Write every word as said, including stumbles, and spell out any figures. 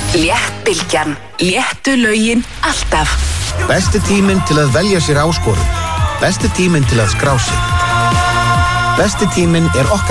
Léttbylgjan, léttu lögin alltaf. Besti tíminn til að velja sér áskorun. Besti tíminn til að skrá sig. Besti tíminn er okkar